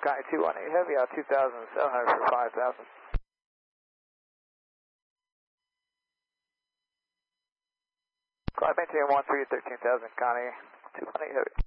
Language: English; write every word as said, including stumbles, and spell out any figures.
Connie two one eight Heavy out two thousand seven hundred for five thousand. Climb maintain one three thirteen thousand Connie two one eight Heavy.